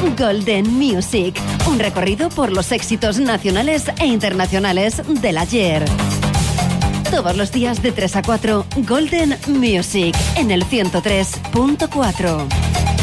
Golden Music, un recorrido por los éxitos nacionales e internacionales del ayer. Todos los días de 3 a 4, Golden Music, en el 103.4.